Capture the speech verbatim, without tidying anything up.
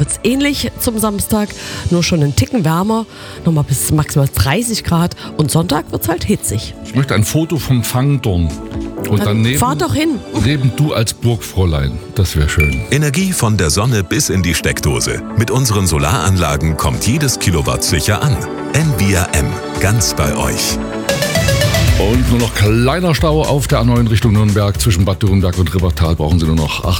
wird es ähnlich zum Samstag, nur schon einen Ticken wärmer, nochmal bis maximal dreißig Grad und Sonntag wird es halt hitzig. Ich möchte ein Foto vom Fangturm. Und Dann daneben, fahr doch hin. neben du als Burgfräulein. Das wäre schön. Energie von der Sonne bis in die Steckdose. Mit unseren Solaranlagen kommt jedes Kilowatt sicher an. Envia M, ganz bei euch. Und nur noch kleiner Stau auf der A neun Richtung Nürnberg. Zwischen Bad Dürrenberg und Rippertal brauchen Sie nur noch acht